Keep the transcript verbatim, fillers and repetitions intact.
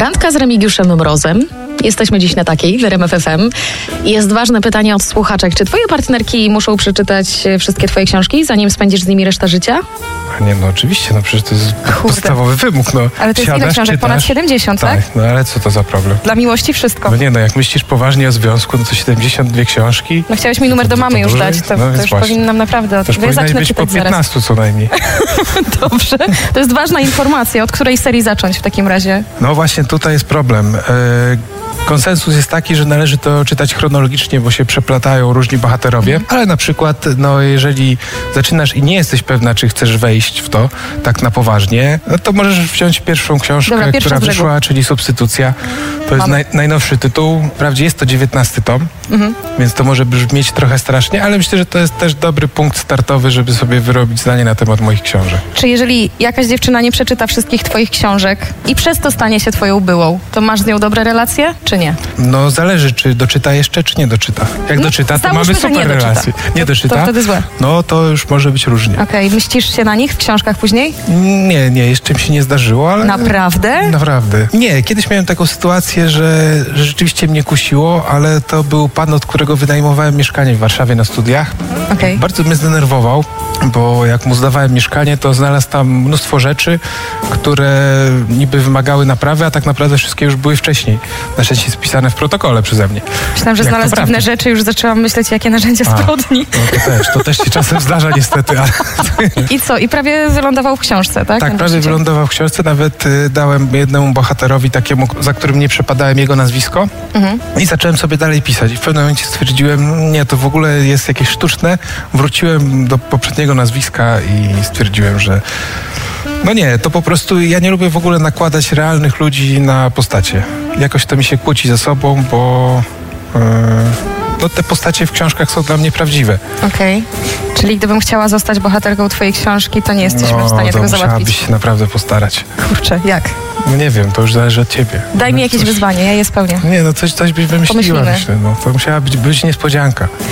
Randka z Remigiuszem Mrozem. Jesteśmy dziś na takiej w R M F F M. Jest ważne pytanie od słuchaczek. Czy twoje partnerki muszą przeczytać wszystkie twoje książki, zanim spędzisz z nimi resztę życia? Nie, no oczywiście, no przecież to jest Kurde. podstawowy wymóg. No. Ale to jest Siadasz, ile książek? czytasz. Ponad siedemdziesiąt, tak? Tak, no ale co to za problem? Dla miłości wszystko. No nie, no jak myślisz poważnie o związku, no to siedemdziesiąt dwie książki. No chciałeś mi numer do to- mamy to już dłużej? dać, to, No to więc już właśnie. powinnam naprawdę... Też Ja powinnaś zacznę być po czytać zaraz. piętnastu co najmniej. Dobrze. To jest ważna informacja. Od której serii zacząć w takim razie? No właśnie tutaj jest problem. E, Konsensus jest taki, że należy to czytać chronologicznie, bo się przeplatają różni bohaterowie, ale na przykład, no jeżeli zaczynasz i nie jesteś pewna, czy chcesz wejść w to tak na poważnie, no to możesz wziąć pierwszą książkę, Dobra, pierwsza która z brzegu. wyszła, czyli Substytucja. To jest Mamy. naj, najnowszy tytuł. Wprawdzie jest to dziewiętnasty tom, Mhm. więc to może brzmieć trochę strasznie, ale myślę, że to jest też dobry punkt startowy, żeby sobie wyrobić zdanie na temat moich książek. Czy jeżeli jakaś dziewczyna nie przeczyta wszystkich twoich książek i przez to stanie się twoją byłą, to masz z nią dobre relacje, czy nie? No zależy, czy doczyta jeszcze, czy nie doczyta. Jak No, doczyta, to załóżmy, mamy że super nie doczyta. relacje. Nie To- doczyta? to wtedy złe. No to już może być różnie. Okej, myślisz się na nich w książkach później? Nie, nie, jeszcze mi się nie zdarzyło, ale... Naprawdę? Naprawdę. Nie, kiedyś miałem taką sytuację, że, że rzeczywiście mnie kusiło, ale to był pan, od którego wynajmowałem mieszkanie w Warszawie na studiach. Okej. Bardzo mnie zdenerwował, bo jak mu zdawałem mieszkanie, to znalazł tam mnóstwo rzeczy, które niby wymagały naprawy, a tak naprawdę wszystkie już były wcześniej. Na szczęście spisane w protokole przeze mnie. Myślałam, że Jak to znalazł prawda? dziwne rzeczy, już zaczęłam myśleć, jakie narzędzia A. zbrodni. No to też, to też się czasem zdarza niestety, ale... I co? I prawie wylądował w książce, tak? Tak, Ten prawie właściciel? wylądował w książce. Nawet y, dałem jednemu bohaterowi takiemu, za którym nie przepadałem jego nazwisko. Mhm. I zacząłem sobie dalej pisać. I w pewnym momencie stwierdziłem, nie, to w ogóle jest jakieś sztuczne. Wróciłem do poprzedniego nazwiska i stwierdziłem, że no nie, to po prostu ja nie lubię w ogóle nakładać realnych ludzi na postacie. Jakoś to mi się kłóci ze sobą, bo yy, no, te postacie w książkach są dla mnie prawdziwe. Okej. Czyli gdybym chciała zostać bohaterką twojej książki, to nie jesteśmy no, w stanie to tego załatwić. musiałabyś się naprawdę postarać. Kurczę, jak? No nie wiem, to już zależy od ciebie. Daj no, mi jakieś coś, wyzwanie, ja je spełnię. Nie, no coś, coś byś wymyśliła, Pomyślimy. myślę. No, to musiała być, być niespodzianka.